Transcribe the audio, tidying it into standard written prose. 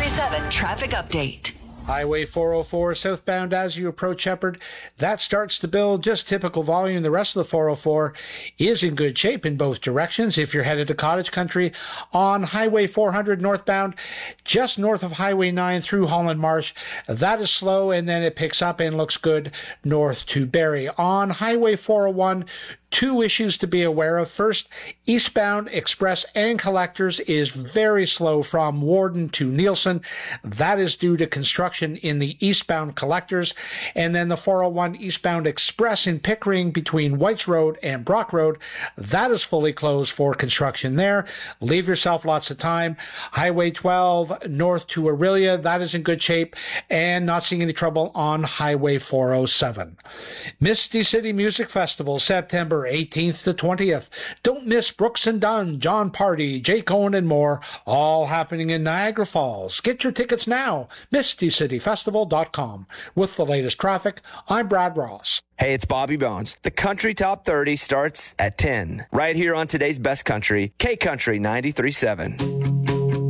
93.7 traffic update. Highway 404 southbound as you approach Shepherd, that starts to build just typical volume. The rest of the 404 is in good shape in both directions. If you're headed to Cottage Country on Highway 400 northbound, just north of Highway 9 through Holland Marsh, that is slow, and then it picks up and looks good north to Barrie. On Highway 401, two issues to be aware of. First, eastbound express and collectors is very slow from Warden to Nielsen. That is due to construction in the eastbound collectors. And then the 401 eastbound express in Pickering between Whites Road and Brock Road, that is fully closed for construction there. Leave yourself lots of time. Highway 12 north to Aurelia, that is in good shape, and not seeing any trouble on Highway 407. Misty City Music Festival, September 18th to 20th. Don't miss Brooks and Dunn, John Party, Jake Owen, and more, all happening in Niagara Falls. Get your tickets now, mistycityfestival.com. With the latest traffic, I'm Brad Ross. Hey, it's Bobby Bones. The Country Top 30 starts at 10, right here on today's Best Country, K-Country 93.7.